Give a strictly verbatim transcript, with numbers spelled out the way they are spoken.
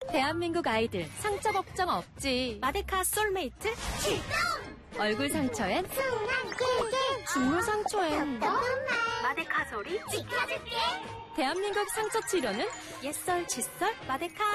대한민국 아이들 상처 걱정 없지. 마데카 솔메이트 출동! 얼굴 상처엔 순한 꿀꿀 중물 상처엔 마데카 소리 지켜줄게. 대한민국 상처 치료는 옛설 칫솔 마데카.